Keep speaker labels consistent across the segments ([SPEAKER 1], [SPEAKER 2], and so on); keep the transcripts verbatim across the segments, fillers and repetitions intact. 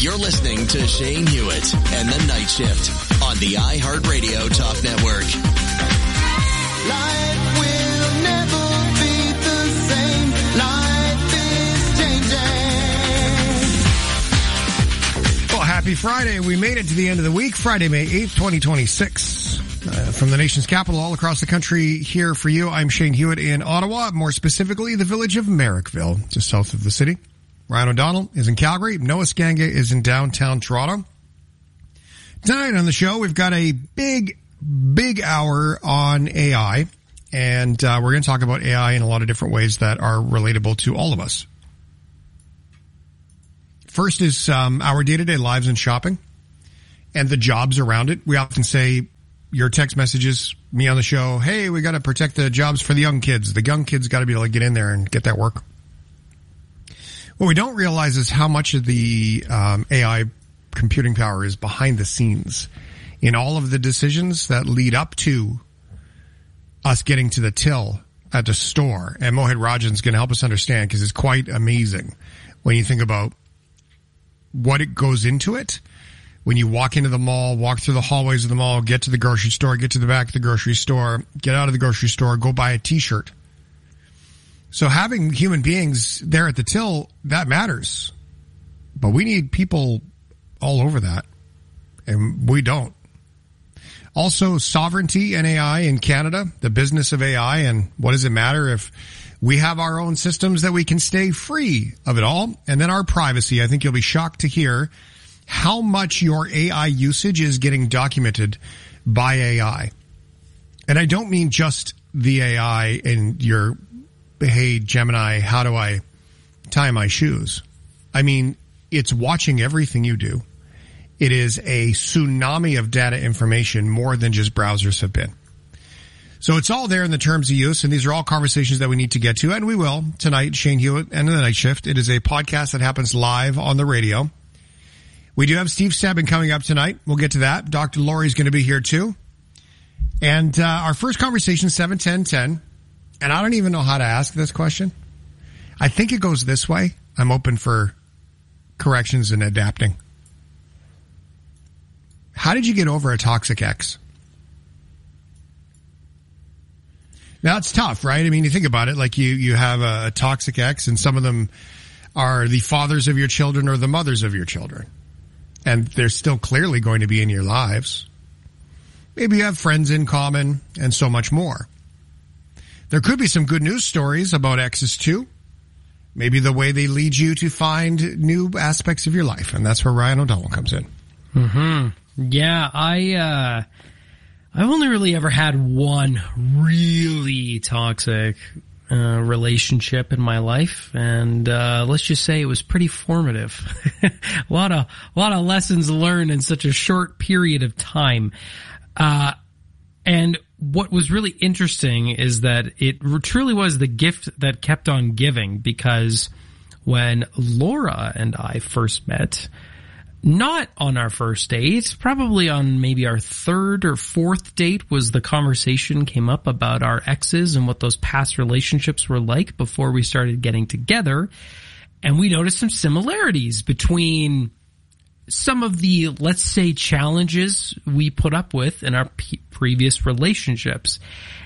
[SPEAKER 1] You're listening to Shane Hewitt and the Night Shift on the iHeartRadio Talk Network.
[SPEAKER 2] Life will never be the same. Life is changing.
[SPEAKER 3] Well, happy Friday. We made it to the end of the week. Friday, May eighth, twenty twenty-six. Uh, from the nation's capital all across the country here for you. I'm Shane Hewitt in Ottawa, more specifically the village of Merrickville, just south of the city. Ryan O'Donnell is in Calgary. Noah Skanga is in downtown Toronto. Tonight on the show, we've got a big, big hour on A I. And uh, we're going to talk about A I in a lot of different ways that are relatable to all of us. First is um, our day-to-day lives and shopping and the jobs around it. We often say your text messages, me on the show, hey, we got to protect the jobs for the young kids. The young kids got to be able to get in there and get that work. What we don't realize is how much of the um, A I computing power is behind the scenes in all of the decisions that lead up to us getting to the till at the store. And Mohit Rajan's going to help us understand because it's quite amazing when you think about what it goes into it. When you walk into the mall, walk through the hallways of the mall, get to the grocery store, get to the back of the grocery store, get out of the grocery store, go buy a T-shirt. So having human beings there at the till, that matters. But we need people all over that. And we don't. Also, sovereignty and A I in Canada, the business of A I, and what does it matter if we have our own systems that we can stay free of it all? And then our privacy. I think you'll be shocked to hear how much your A I usage is getting documented by A I. And I don't mean just the A I in your, hey, Gemini, how do I tie my shoes? I mean, it's watching everything you do. It is a tsunami of data information more than just browsers have been. So it's all there in the terms of use, and these are all conversations that we need to get to, and we will tonight. Shane Hewitt and the Night Shift. It is a podcast that happens live on the radio. We do have Steve Sebin coming up tonight. We'll get to that. Doctor Laurie's going to be here too. And uh, our first conversation, seven ten ten. And I don't even know how to ask this question. I think it goes this way. I'm open for corrections and adapting. How did you get over a toxic ex? Now, it's tough, right? I mean, you think about it, like you, you have a, a toxic ex, and some of them are the fathers of your children or the mothers of your children. And they're still clearly going to be in your lives. Maybe you have friends in common and so much more. There could be some good news stories about exes too. Maybe the way they lead you to find new aspects of your life. And that's where Ryan O'Donnell comes in.
[SPEAKER 4] Mm-hmm. Yeah, I, uh, I've only really ever had one really toxic uh, relationship in my life. And, uh, let's just say it was pretty formative. a lot of, a lot of lessons learned in such a short period of time. Uh, and what was really interesting is that it truly was the gift that kept on giving, because when Laura and I first met, not on our first date, probably on maybe our third or fourth date, was the conversation came up about our exes and what those past relationships were like before we started getting together. And we noticed some similarities between some of the, let's say, challenges we put up with in our p- previous relationships.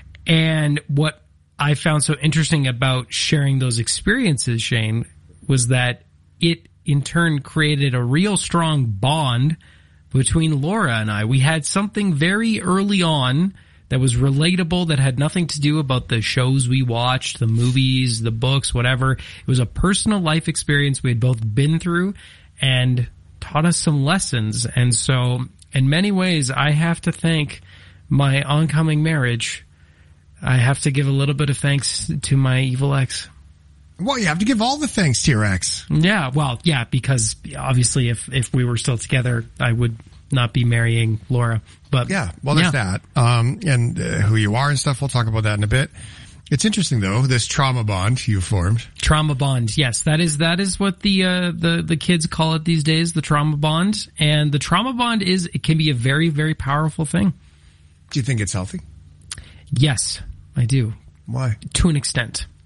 [SPEAKER 4] And what I found so interesting about sharing those experiences, Shane, was that it in turn created a real strong bond between Laura and I. We had something very early on that was relatable, that had nothing to do about the shows we watched, the movies, the books, whatever. It was a personal life experience we had both been through and taught us some lessons. And so in many ways, I have to thank my oncoming marriage. I have to give a little bit of thanks to my evil ex.
[SPEAKER 3] Well, you have to give all the thanks to your ex.
[SPEAKER 4] Yeah, well, yeah, because obviously if, if we were still together, I would not be marrying Laura. But
[SPEAKER 3] yeah, well, there's
[SPEAKER 4] yeah.
[SPEAKER 3] that. Um, and uh, who you are and stuff. We'll talk about that in a bit. It's interesting, though, this trauma bond you formed.
[SPEAKER 4] Trauma bond, yes. That is that is what the uh, the the kids call it these days, the trauma bond. And the trauma bond is, it can be a very, very powerful thing.
[SPEAKER 3] Do you think it's healthy?
[SPEAKER 4] Yes, I do.
[SPEAKER 3] Why?
[SPEAKER 4] To an extent.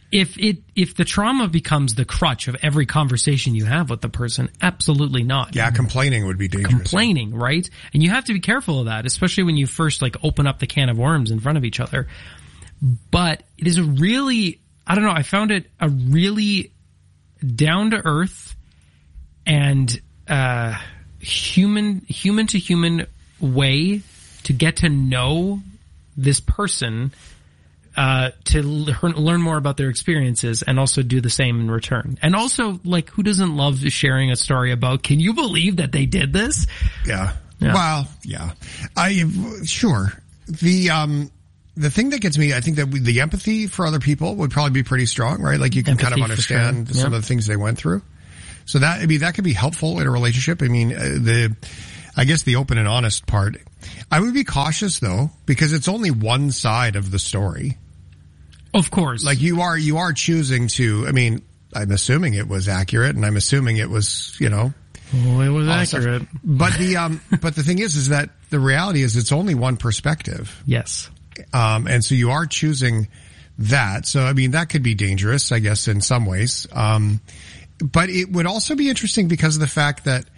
[SPEAKER 4] If it if the trauma becomes the crutch of every conversation you have with the person, absolutely not.
[SPEAKER 3] Yeah, complaining would be dangerous.
[SPEAKER 4] Complaining, right? And you have to be careful of that, especially when you first like open up the can of worms in front of each other. But it is a really, I don't know, I found it a really down to earth and uh, human human to human way to get to know this person. Uh, to learn, learn more about their experiences and also do the same in return. And also, like, who doesn't love sharing a story about, can you believe that they did this?
[SPEAKER 3] Yeah.
[SPEAKER 4] Yeah.
[SPEAKER 3] Well, yeah. I, sure. The, um, the thing that gets me, I think that we, the empathy for other people would probably be pretty strong, right? Like you can
[SPEAKER 4] Empathy
[SPEAKER 3] kind of understand
[SPEAKER 4] for sure.
[SPEAKER 3] some
[SPEAKER 4] Yeah.
[SPEAKER 3] of the things they went through. So that, I mean, that could be helpful in a relationship. I mean, uh, the, I guess the open and honest part. I would be cautious though, because it's only one side of the story.
[SPEAKER 4] Of course.
[SPEAKER 3] Like you are, you are choosing to, I mean, I'm assuming it was accurate and I'm assuming it was, you know.
[SPEAKER 4] Oh, it was
[SPEAKER 3] awesome.
[SPEAKER 4] accurate.
[SPEAKER 3] But the, um, but the thing is, is that the reality is it's only one perspective.
[SPEAKER 4] Yes.
[SPEAKER 3] Um, and so you are choosing that. So, I mean, that could be dangerous, I guess, in some ways. Um, but it would also be interesting because of the fact that